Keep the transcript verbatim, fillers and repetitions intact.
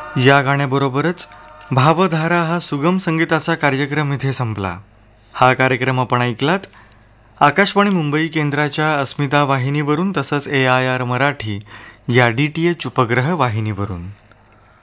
या गाण्याबरोबरच भावधारा हा सुगम संगीताचा कार्यक्रम इथे संपला. हा कार्यक्रम आपण ऐकलात आकाशवाणी मुंबई केंद्राच्या अस्मिता वाहिनीवरून तसंच ए आय आर मराठी या डी टी एच उपग्रह वाहिनीवरून.